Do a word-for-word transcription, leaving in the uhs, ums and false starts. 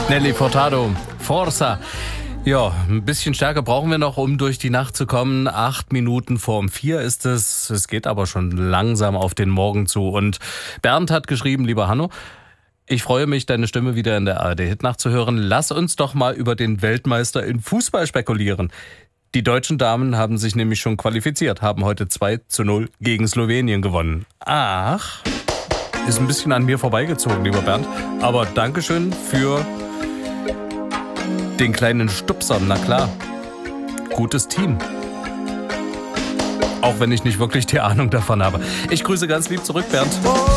Nelly Furtado, Forza. Ja, ein bisschen stärker brauchen wir noch, um durch die Nacht zu kommen. Acht Minuten vorm vier ist es. Es geht aber schon langsam auf den Morgen zu. Und Bernd hat geschrieben, lieber Hanno, ich freue mich, deine Stimme wieder in der A R D-Hitnacht zu hören. Lass uns doch mal über den Weltmeister in Fußball spekulieren. Die deutschen Damen haben sich nämlich schon qualifiziert, haben heute zwei zu null gegen Slowenien gewonnen. Ach, ist ein bisschen an mir vorbeigezogen, lieber Bernd. Aber Dankeschön für den kleinen Stupser. Na klar, gutes Team. Auch wenn ich nicht wirklich die Ahnung davon habe. Ich grüße ganz lieb zurück, Bernd.